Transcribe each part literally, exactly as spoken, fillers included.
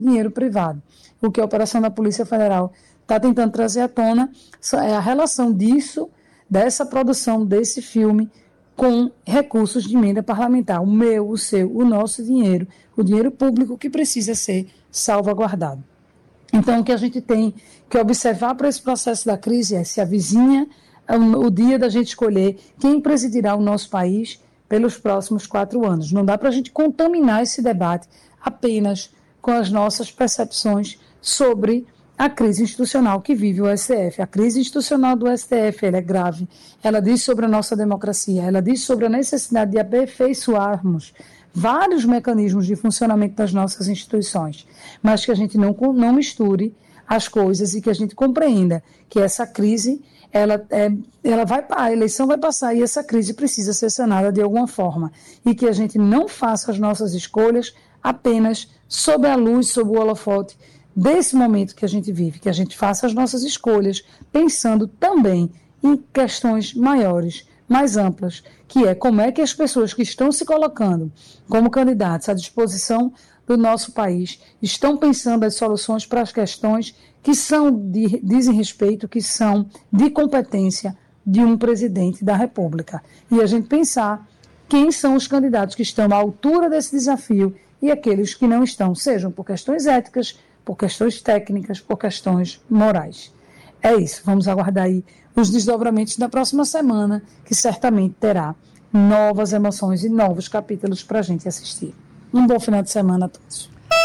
dinheiro privado. O que a operação da Polícia Federal está tentando trazer à tona é a relação disso, dessa produção desse filme, com recursos de emenda parlamentar. O meu, o seu, o nosso dinheiro, o dinheiro público que precisa ser salvaguardado. Então, o que a gente tem que observar para esse processo da crise é se avizinha o dia da gente escolher quem presidirá o nosso país pelos próximos quatro anos. Não dá para a gente contaminar esse debate apenas com as nossas percepções sobre a crise institucional que vive o S T F. A crise institucional do S T F ela é grave, ela diz sobre a nossa democracia, ela diz sobre a necessidade de aperfeiçoarmos vários mecanismos de funcionamento das nossas instituições, mas que a gente não, não misture as coisas e que a gente compreenda que essa crise, ela, é, ela vai, a eleição vai passar e essa crise precisa ser sanada de alguma forma e que a gente não faça as nossas escolhas apenas sob a luz, sob o holofote desse momento que a gente vive, que a gente faça as nossas escolhas pensando também em questões maiores, mais amplas, que é como é que as pessoas que estão se colocando como candidatos à disposição do nosso país estão pensando as soluções para as questões que são de, dizem respeito, que são de competência de um presidente da República. E a gente pensar quem são os candidatos que estão à altura desse desafio e aqueles que não estão, sejam por questões éticas, por questões técnicas, por questões morais. É isso, vamos aguardar aí os desdobramentos da próxima semana, que certamente terá novas emoções e novos capítulos para a gente assistir. Um bom final de semana a todos.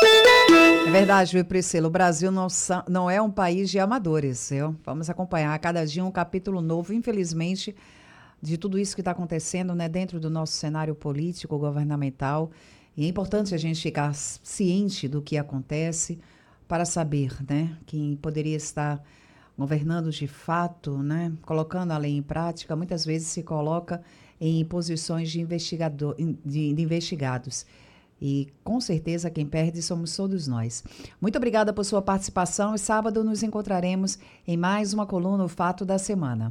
É verdade, viu, Priscila? O Brasil não, não é um país de amadores, viu? Vamos acompanhar a cada dia um capítulo novo, infelizmente, de tudo isso que está acontecendo, né, dentro do nosso cenário político, governamental. E é importante a gente ficar ciente do que acontece para saber, né, quem poderia estar governando de fato, né, colocando a lei em prática, muitas vezes se coloca em posições de, investigador, de, de investigados. E, com certeza, quem perde somos todos nós. Muito obrigada por sua participação e sábado nos encontraremos em mais uma coluna O Fato da Semana.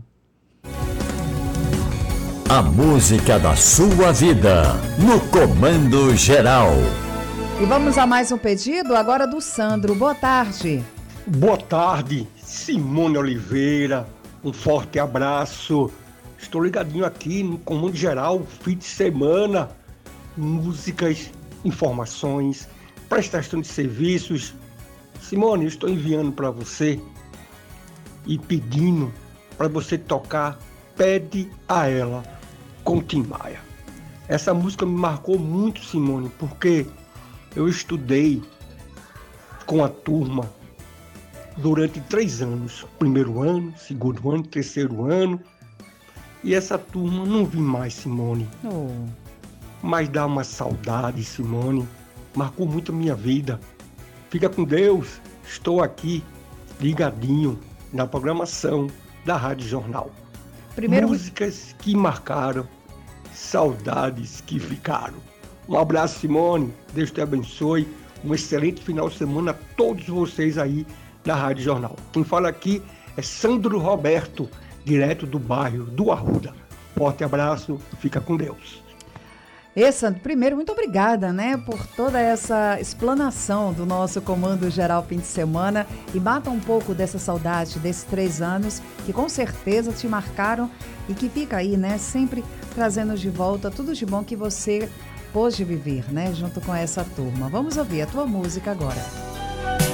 A música da sua vida, no Comando Geral. E vamos a mais um pedido, agora do Sandro. Boa tarde. Boa tarde, Simone Oliveira. Um forte abraço. Estou ligadinho aqui no Comando Geral, fim de semana. Músicas, informações, prestação de serviços. Simone, eu estou enviando para você e pedindo para você tocar Pede a Ela, com Tim Maia. Essa música me marcou muito, Simone, porque eu estudei com a turma durante três anos. Primeiro ano, segundo ano, terceiro ano. E essa turma não vi mais, Simone. Oh. Mas dá uma saudade, Simone. Marcou muito a minha vida. Fica com Deus. Estou aqui, ligadinho, na programação da Rádio Jornal. Primeiro... Músicas que marcaram, saudades que ficaram. Um abraço, Simone. Deus te abençoe. Um excelente final de semana a todos vocês aí da Rádio Jornal. Quem fala aqui é Sandro Roberto, direto do bairro do Arruda. Forte abraço, fica com Deus. E, Sandro, primeiro, muito obrigada, né, por toda essa explanação do nosso Comando Geral Fim de Semana e mata um pouco dessa saudade desses três anos que com certeza te marcaram e que fica aí, né, sempre trazendo de volta tudo de bom que você pôde viver, né, junto com essa turma. Vamos ouvir a tua música agora.